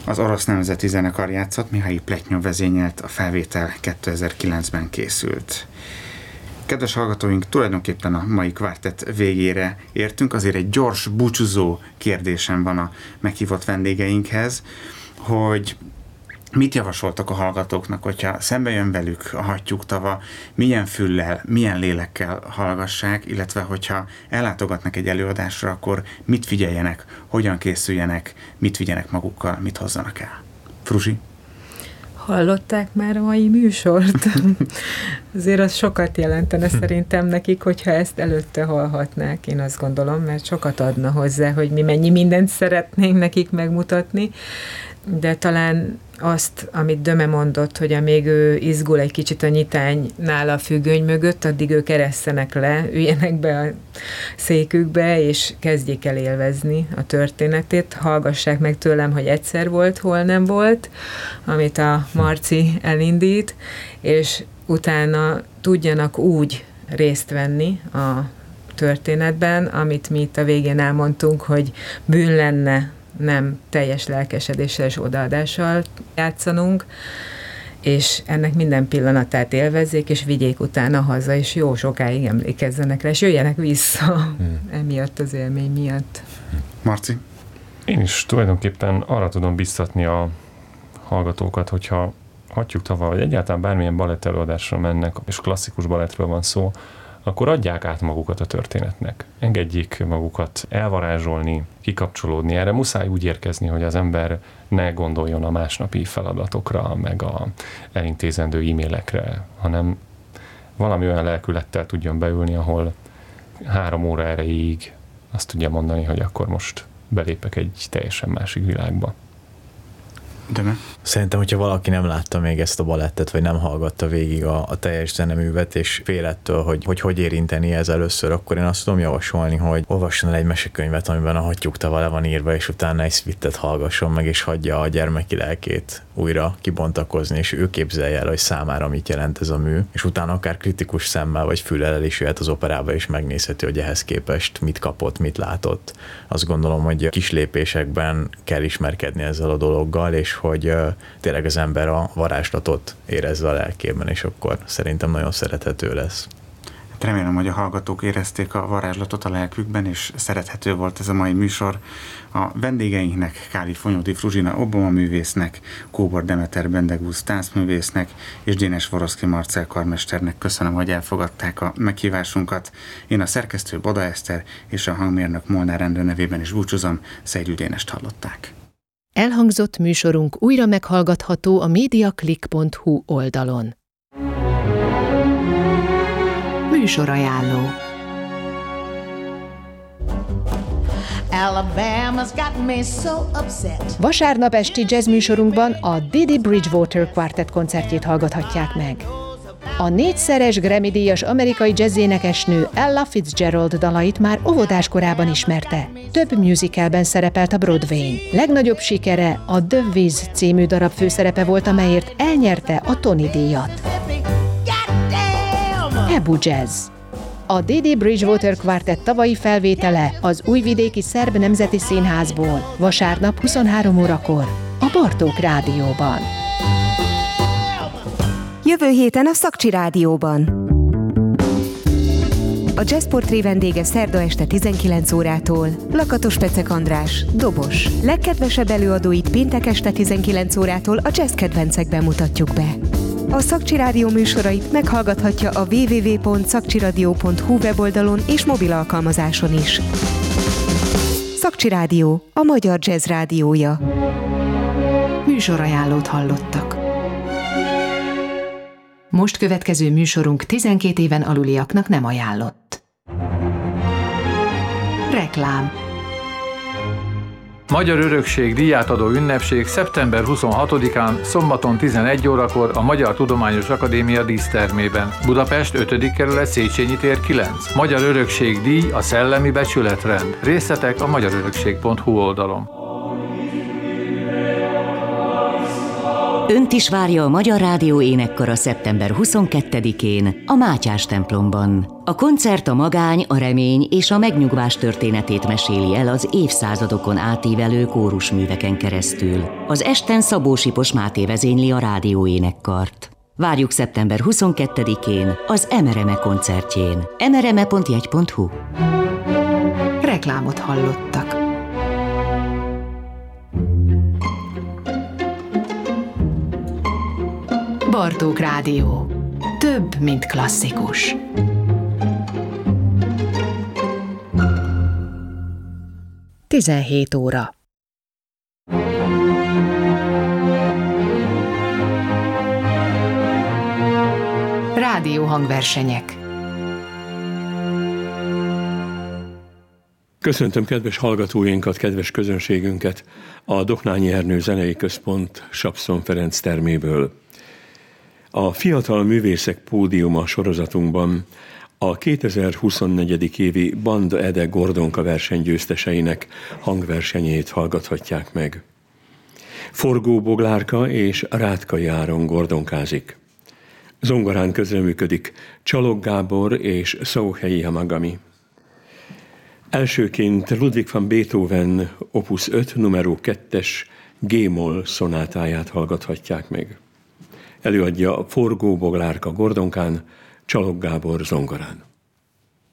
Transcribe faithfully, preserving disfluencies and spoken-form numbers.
az Orosz Nemzeti Zenekar játszott, Mihály Pletnyov vezényelt, a felvétel kétezer-kilencben készült. Kedves hallgatóink, tulajdonképpen a mai kvártett végére értünk, azért egy gyors búcsúzó kérdésem van a meghívott vendégeinkhez, hogy mit javasoltak a hallgatóknak, hogyha szembe jön velük a hattyúk tava, milyen füllel, milyen lélekkel hallgassák, illetve hogyha ellátogatnak egy előadásra, akkor mit figyeljenek, hogyan készüljenek, mit vigyenek magukkal, mit hozzanak el. Fruzsi? Hallották már a mai műsort? Azért az sokat jelentene szerintem nekik, hogyha ezt előtte hallhatnák, én azt gondolom, mert sokat adna hozzá, hogy mi mennyi mindent szeretnénk nekik megmutatni, de talán azt, amit Döme mondott, hogy amíg ő izgul egy kicsit a nyitánynál a függöny mögött, addig ők eresszenek le, üljenek be a székükbe, és kezdjék el élvezni a történetét. Hallgassák meg tőlem, hogy egyszer volt, hol nem volt, amit a Marci elindít, és utána tudjanak úgy részt venni a történetben, amit mi itt a végén elmondtunk, hogy bűn lenne nem teljes lelkesedéssel és odaadással játszanunk, és ennek minden pillanatát élvezzék, és vigyék utána haza, és jó sokáig emlékezzenek rá, és jöjjenek vissza hmm. emiatt az élmény miatt. Marci? Én is tulajdonképpen arra tudom biztatni a hallgatókat, hogyha hattyúk tava, vagy egyáltalán bármilyen balett előadásra mennek, és klasszikus balettről van szó, akkor adják át magukat a történetnek. Engedjék magukat elvarázsolni, kikapcsolódni. Erre muszáj úgy érkezni, hogy az ember ne gondoljon a másnapi feladatokra, meg a elintézendő e-mailekre, hanem valami olyan lelkülettel tudjon beülni, ahol három óra erejéig azt tudja mondani, hogy akkor most belépek egy teljesen másik világba. De ne. Szerintem, hogyha valaki nem látta még ezt a balettet, vagy nem hallgatta végig a, a teljes zeneművet, és fél ettől, hogy, hogy hogy érinteni ez először, akkor én azt tudom javasolni, hogy olvasson el egy mesekönyvet, amiben a hattyúk tava le van írva, és utána egy szvittet hallgasson meg, és hagyja a gyermeki lelkét újra kibontakozni, és ő képzelje el, hogy számára mit jelent ez a mű, és utána akár kritikus szemmel, vagy füllel is jöhet az operába, és megnézheti, hogy ehhez képest mit kapott, mit látott. Azt gondolom, hogy kis lépésekben kell ismerkedni ezzel a dologgal, és hogy uh, tényleg az ember a varázslatot érezze a lelkében, és akkor szerintem nagyon szerethető lesz. Hát remélem, hogy a hallgatók érezték a varázslatot a lelkükben, és szerethető volt ez a mai műsor. A vendégeinknek, Káli Fonyódi Fruzsina Oboma művésznek, Kóbor Demeter Bendegúz táncművésznek és Dénes Voroszki Marcell karmesternek köszönöm, hogy elfogadták a meghívásunkat. Én a szerkesztő Boda Eszter és a hangmérnök Molnár Endre nevében is búcsúzom, Szeggyű Dénest hallották. Elhangzott műsorunk újra meghallgatható a mediaclick pont hu oldalon. Műsorajánló. Vasárnap esti jazzműsorunkban a Didi Bridgewater Quartet koncertjét hallgathatják meg. A négyszeres Grammy-díjas amerikai jazzénekesnő Ella Fitzgerald dalait már óvodás korában ismerte. Több musicalben szerepelt a Broadwayn. Legnagyobb sikere a The Wiz című darab főszerepe volt, amelyért elnyerte a Tony-díjat. Ebu Jazz. A Didi Bridgewater Quartet tavalyi felvétele az Újvidéki Szerb Nemzeti Színházból vasárnap huszonhárom órakor a Bartók Rádióban. Jövő héten a Szakcsi Rádióban. A Jazzportré vendége szerda este tizenkilenc órától Lakatos Pecek András, dobos. Legkedvesebb előadóit péntek este tizenkilenc órától a jazz kedvencekben mutatjuk be. A Szakcsi Rádió műsorait meghallgathatja a double-u double-u double-u pont szakcsiradio pont hu weboldalon és mobil alkalmazáson is. Szakcsi Rádió, a magyar jazz rádiója. Műsorajánlót hallottak. Most következő műsorunk tizenkét éven aluliaknak nem ajánlott. Reklám. Magyar Örökség díjátadó ünnepség szeptember huszonhatodikán, szombaton tizenegy órakor a Magyar Tudományos Akadémia dísztermében. Budapest ötödik kerület, Széchenyi tér kilenc. Magyar Örökség díj, a szellemi becsületrend. Részletek a magyarörökség pont hu oldalon. Önt is várja a Magyar Rádió Énekkara szeptember huszonkettedikén a Mátyás templomban. A koncert a magány, a remény és a megnyugvás történetét meséli el az évszázadokon átívelő kórusműveken keresztül. Az esten Szabó Sipos Máté vezényli a rádió énekkart. Várjuk szeptember huszonkettedikén az Emereme koncertjén. emereme pont jegy pont hu. Reklámot hallottak. Bartók Rádió. Több, mint klasszikus. tizenhét óra. Rádió hangversenyek. Köszöntöm kedves hallgatóinkat, kedves közönségünket a Doknányi Ernő Zenei Központ Sapszon Ferenc terméből. A Fiatal Művészek Pódiuma sorozatunkban a kétezer-huszonnégy. évi Band Ede Gordonka verseny győzteseinek hangversenyét hallgathatják meg. Forgó Boglárka és Rátkai Áron gordonkázik. Zongorán közreműködik Csalog Gábor és Szauhelyi Hamagami. Elsőként Ludwig van Beethoven opus öt numero kettes G-moll szonátáját hallgathatják meg. Előadja Forgó Boglárka gordonkán, Csalog Gábor zongorán.